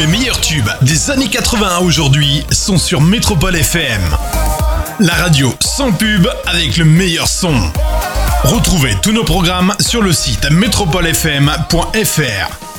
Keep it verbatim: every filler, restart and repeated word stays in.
Les meilleurs tubes des années quatre-vingts à aujourd'hui sont sur Métropole F M. La radio sans pub avec le meilleur son. Retrouvez tous nos programmes sur le site métropole f m point f r.